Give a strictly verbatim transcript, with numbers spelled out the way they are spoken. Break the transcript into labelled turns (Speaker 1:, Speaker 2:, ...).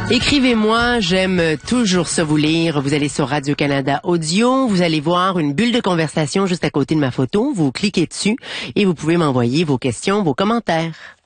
Speaker 1: Écrivez-moi, j'aime toujours ça vous lire. Vous allez sur Radio-Canada Audio, vous allez voir une bulle de conversation juste à côté de ma photo. Vous cliquez dessus et vous pouvez m'envoyer vos questions, vos commentaires.